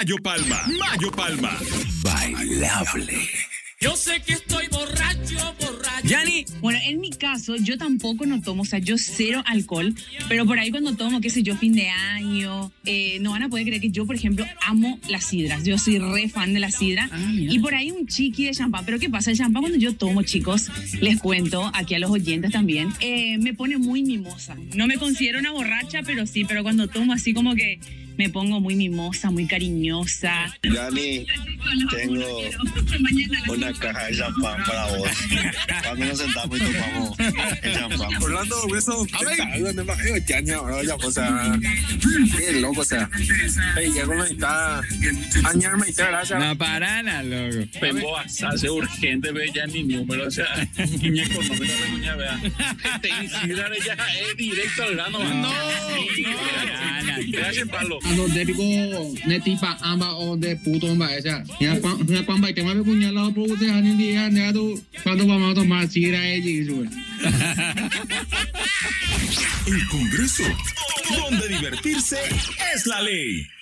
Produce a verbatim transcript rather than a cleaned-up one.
Mayo Palma. Mayo Palma. Bailable. Yo sé que estoy borracho, borracho. Yani. Bueno, en mi caso, yo tampoco no tomo, o sea, yo cero alcohol, pero por ahí cuando tomo, qué sé yo, fin de año, eh, no van a poder creer que yo, por ejemplo, amo las sidras. Yo soy re fan de la sidra. Ah, y por ahí un chiqui de champán. Pero ¿qué pasa? El champán cuando yo tomo, chicos, les cuento, aquí a los oyentes también, eh, me pone muy mimosa. No me considero una borracha, pero sí, pero cuando tomo así como que me pongo muy mimosa, muy cariñosa. Yani, tengo una caja de champán para vos. Cuando nos sentamos y tomamos el champán. Orlando, eso. A ver, ya ni ahora ya, o sea, qué loco, o sea. Hey, ya como está, añarme y gracias. No parana, loco. Vengo a hacer urgente, ve ya ni número, o sea, ni económico, no vea. Te incidar ella es directo al grano. No, no. Gracias, palo. Ano debiko netipa amba o de puto amba esa. Ya cuando ya cuando hay que me puñalado por usted a ni día ya tú cuando vamos a tomar sidra allí eso. El Congreso, donde divertirse es la ley.